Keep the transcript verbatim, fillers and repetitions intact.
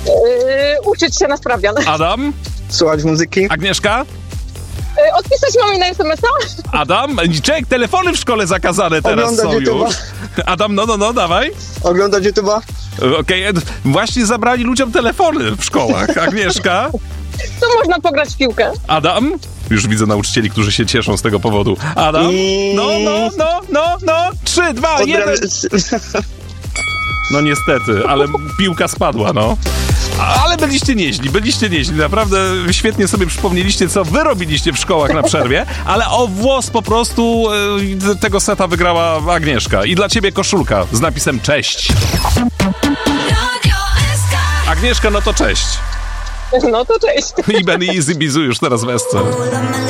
Yy, uczyć się na sprawdzian. Adam? Słuchać muzyki. Agnieszka? Yy, odpisać mamie na es em es a? Adam? Czek, telefony w szkole zakazane teraz Oglądać są YouTube'a. już. Adam, no, no, no, dawaj. Oglądać YouTube'a. Okej, okay. Właśnie zabrali ludziom telefony w szkołach. Agnieszka? To można pograć w piłkę. Adam? Już widzę nauczycieli, którzy się cieszą z tego powodu. Adam? I- No, no, no, no, no. Trzy, dwa, jeden. Odbra- No niestety, ale piłka spadła, no. Ale byliście nieźli, byliście nieźli. Naprawdę świetnie sobie przypomnieliście, co wy robiliście w szkołach na przerwie, ale o włos po prostu e, tego seta wygrała Agnieszka. I dla ciebie koszulka z napisem cześć. Agnieszka, no to cześć. No to cześć. I Benny Easy Bizu już teraz w esce.